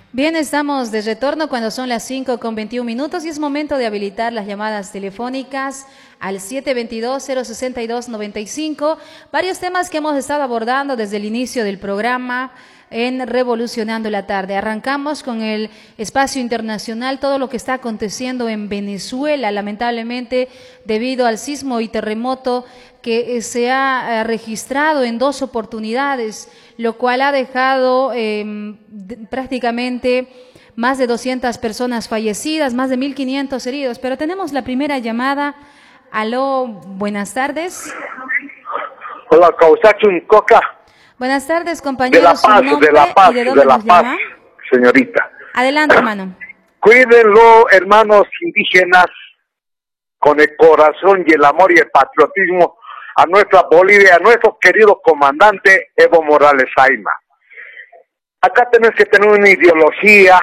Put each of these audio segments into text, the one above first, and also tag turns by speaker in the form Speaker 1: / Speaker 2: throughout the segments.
Speaker 1: Bien, estamos de retorno cuando son las 5:21 y es momento de habilitar las llamadas telefónicas al 722-062-95. Varios temas que hemos estado abordando desde el inicio del programa en Revolucionando la Tarde. Arrancamos con el espacio internacional, todo lo que está aconteciendo en Venezuela, lamentablemente debido al sismo y terremoto que se ha registrado en 2 oportunidades, lo cual ha dejado prácticamente más de 200 personas fallecidas, más de 1.500 heridos. Pero tenemos la primera llamada. Aló, buenas tardes.
Speaker 2: Hola, Causachun Coca.
Speaker 1: Buenas tardes, compañero.
Speaker 2: De La Paz, de La Paz,
Speaker 1: de dónde
Speaker 2: de La
Speaker 1: nos
Speaker 2: Paz,
Speaker 1: llama?
Speaker 2: señorita.
Speaker 1: Adelante, hermano.
Speaker 2: Cuídenlo, hermanos indígenas, con el corazón y el amor y el patriotismo a nuestra Bolivia, a nuestro querido comandante Evo Morales Ayma. Acá tenemos que tener una ideología.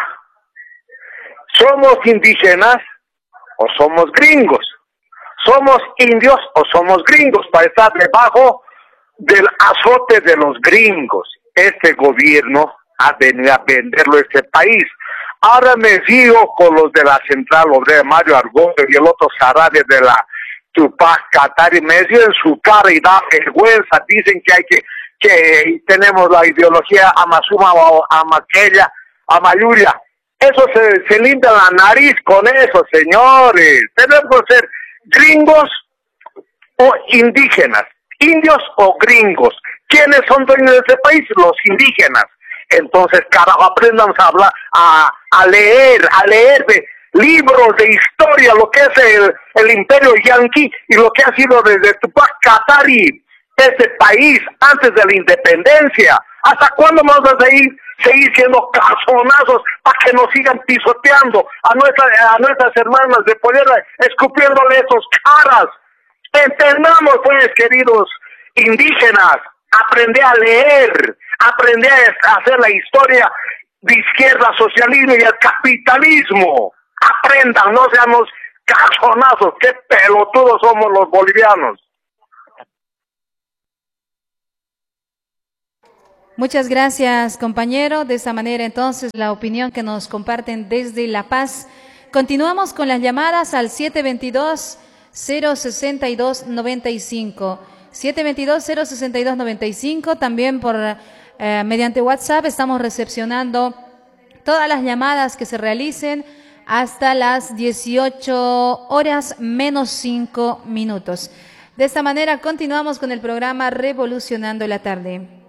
Speaker 2: ¿Somos indígenas o somos gringos? ¿Somos indios o somos gringos? Para estar debajo del azote de los gringos. Este gobierno ha venido a venderlo a este país. Ahora me sigo con los de la Central Obrera, Mario Argote y el otro Sarade de la Tupac Katari. Me sigo en su cara y da vergüenza. Dicen que hay que tenemos la ideología Amazuma o Amaquella, Amayuria. Eso se limpia la nariz con eso, señores. Tenemos que ser gringos o indígenas, indios o gringos. ¿Quiénes son dueños de este país? Los indígenas. Entonces, carajo, aprendamos a hablar, a leer de libros de historia, lo que es el imperio yanqui y lo que ha sido desde Tupac Katari, este país, antes de la independencia. ¿Hasta cuándo vamos a seguir siendo calzonazos para que nos sigan pisoteando a nuestras hermanas de poder escupiéndole esos caras? Entendamos, pues, queridos indígenas, aprende a leer, aprende a hacer la historia de izquierda, socialismo y el capitalismo. Aprendan, no seamos calzonazos, qué pelotudos somos los bolivianos.
Speaker 1: Muchas gracias, compañero. De esta manera, entonces, la opinión que nos comparten desde La Paz. Continuamos con las llamadas al 722-062-95. 722-062-95. También por mediante WhatsApp estamos recepcionando todas las llamadas que se realicen hasta las 18 horas menos 5 minutos. De esta manera, continuamos con el programa Revolucionando la Tarde.